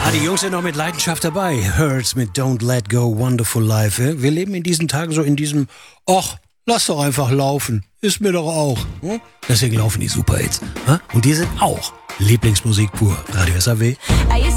Die Jungs sind noch mit Leidenschaft dabei. Hurts mit Don't Let Go, Wonderful Life. Wir leben in diesen Tagen so in diesem, ach, lass doch einfach laufen. Ist mir doch auch. Deswegen laufen die Superhits. Und die sind auch Lieblingsmusik pur. Radio SAW.